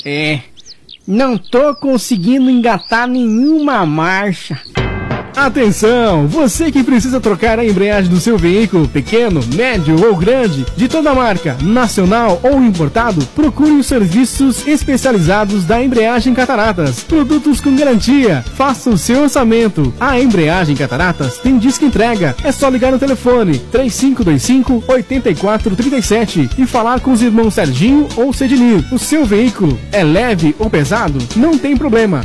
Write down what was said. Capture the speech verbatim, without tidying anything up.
É, não tô conseguindo engatar nenhuma marcha. Atenção! Você que precisa trocar a embreagem do seu veículo, pequeno, médio ou grande, de toda marca, nacional ou importado, procure os serviços especializados da Embreagem Cataratas. Produtos com garantia. Faça o seu orçamento. A Embreagem Cataratas tem disco entrega. É só ligar no telefone três cinco dois cinco, oito quatro três sete e falar com os irmãos Serginho ou Cedinir. O seu veículo é leve ou pesado? Não tem problema.